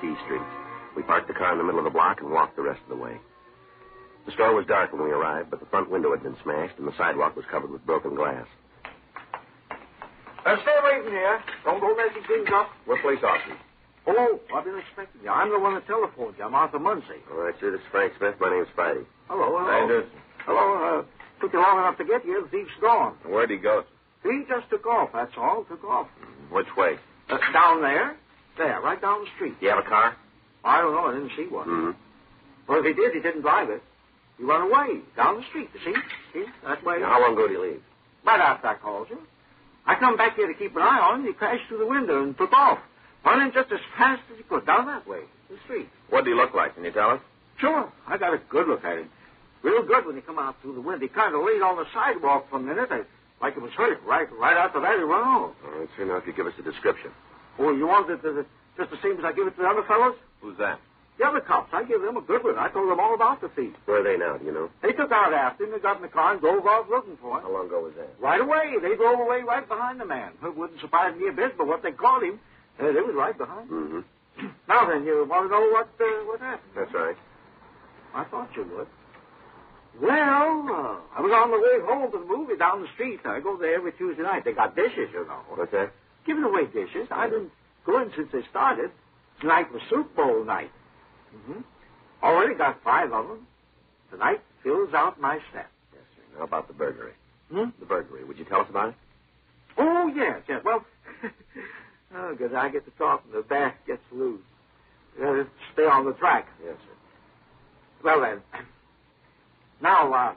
T Street. We parked the car in the middle of the block and walked the rest of the way. The store was dark when we arrived, but the front window had been smashed and the sidewalk was covered with broken glass. Stay waiting here. Don't go messing things up. We're police officers. Oh, I've been expecting you. I'm the one that telephoned you. I'm Arthur Muncie. All right, sir. This is Frank Smith. My name's Spidey. Hello. Anderson. Hello. Took you long enough to get here. The thief's gone. Where'd he go? He just took off, that's all. Took off. Which way? Down there. There, right down the street. Do you have a car? I don't know. I didn't see one. Mm-hmm. Well, if he did, he didn't drive it. He ran away down the street, you see? See? That way. Now, how long ago did he leave? Right after I called you. I come back here to keep an eye on him. He crashed through the window and took off. Running just as fast as he could, down that way, the street. What did he look like? Can you tell us? Sure. I got a good look at him. Real good when he come out through the window. He kind of laid on the sidewalk for a minute, like it was hurt. Right after that, he ran off. All right, sir. Now, if you give us a description. Oh, you want it just the same as I give it to the other fellows? Who's that? The other cops. I give them a good one. I told them all about the thief. Where are they now, do you know? They took out after him. They got in the car and drove off looking for him. How long ago was that? Right away. They drove away right behind the man. It wouldn't surprise me a bit, but what they caught him, they was right behind him. Mm-hmm. Now then, you want to know what happened? That's right. I thought you would. Well, I was on the way home to the movie down the street. I go there every Tuesday night. They got dishes, you know. What's that? Giving away dishes. I've been going since they started. Tonight was Soup Bowl night. Mm-hmm. Already got 5 of them. Tonight fills out my set. Yes, sir. How about the burglary? Hmm? The burglary. Would you tell us about it? Oh, yes. Well, because I get to talk and the bass gets loose. Stay on the track. Yes, sir. Well, then. Now,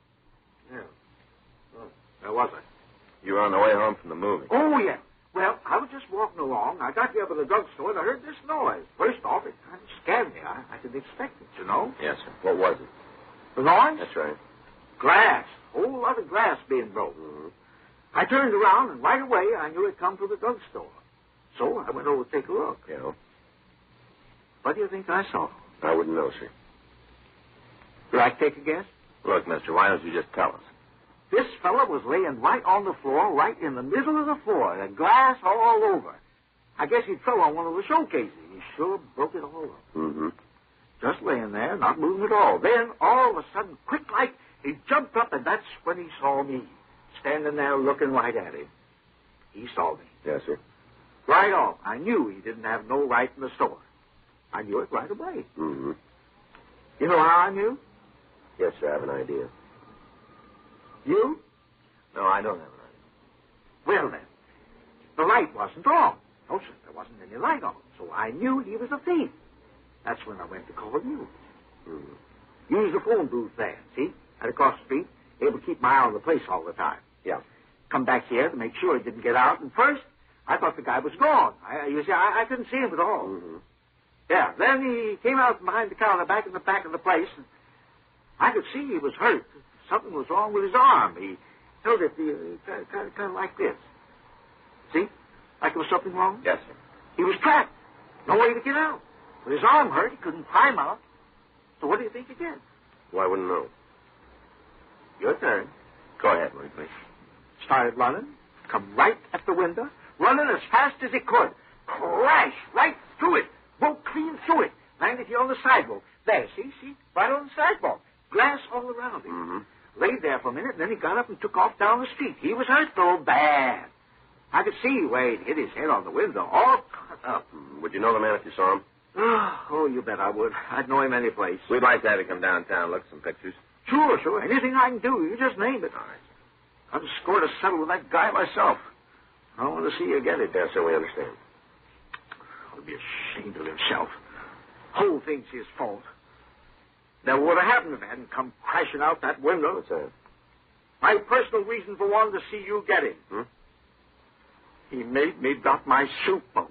where was I? You were on the way home from the movie. Oh, yeah. Well, I was just walking along. I got here by the drugstore, and I heard this noise. First off, it kind of scared me. I didn't expect it, you know. Yes, sir. What was it? The noise? That's right. Glass. A whole lot of glass being broken. Mm-hmm. I turned around, and right away, I knew it come from the drugstore. So I went over to take a look. Yeah. What do you think I saw? I wouldn't know, sir. Would I take a guess? Look, mister, why don't you just tell us? This fella was laying right on the floor, right in the middle of the floor, and glass all over. I guess he fell on one of the showcases. He sure broke it all up. Mm-hmm. Just laying there, not moving at all. Then, all of a sudden, quick like, he jumped up, and that's when he saw me, standing there looking right at him. He saw me. Yes, sir. Right off. I knew he didn't have no right in the store. I knew it right away. Mm-hmm. You know how I knew? Yes, sir, I have an idea. You? No, I don't have an idea. Well, then, the light wasn't on. No, sir, there wasn't any light on. So I knew he was a thief. That's when I went to call you. Mm-hmm. Use the phone booth there, see? Right across the street. Able to keep my eye on the place all the time. Yeah. Come back here to make sure he didn't get out. And first, I thought the guy was gone. You see, I couldn't see him at all. Mm-hmm. Yeah, then he came out from behind the counter back in the back of the place. And I could see he was hurt. Something was wrong with his arm. He held it kind of like this. See? Like there was something wrong? Yes, sir. He was trapped. No way to get out. With his arm hurt, he couldn't climb out. So what do you think he did? Well, I wouldn't know. Your turn. Go ahead, will you, please? Started running. Come right at the window. Running as fast as he could. Crash right through it. Broke clean through it. Landed here on the sidewalk. There, see? Right on the sidewalk. Glass all around him. Mm-hmm. Laid there for a minute, and then he got up and took off down the street. He was hurt, though, bad. I could see where he'd hit his head on the window, all cut up. Would you know the man if you saw him? Oh, you bet I would. I'd know him any place. We'd like to have you come downtown, look at some pictures. Sure. Anything I can do, you just name it. All right. I've scored to settle with that guy myself. I want to see you get it. Yes, sir, we understand. He'll be ashamed of himself. Whole thing's his fault. That would have happened if it hadn't come crashing out that window. What's that? My personal reason for wanting to see you get him. Hmm? He made me drop my soup bowl.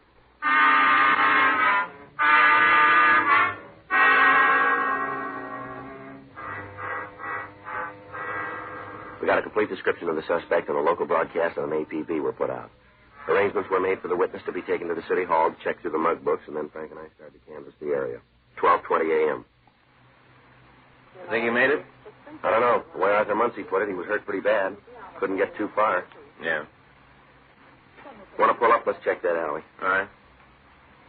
We got a complete description of the suspect, and a local broadcast on an APB were put out. Arrangements were made for the witness to be taken to the city hall to check through the mug books, and then Frank and I started to canvass the area. 12:20 a.m. Think he made it? I don't know. The way Arthur Muncie put it, he was hurt pretty bad. Couldn't get too far. Yeah. Want to pull up? Let's check that alley. All right.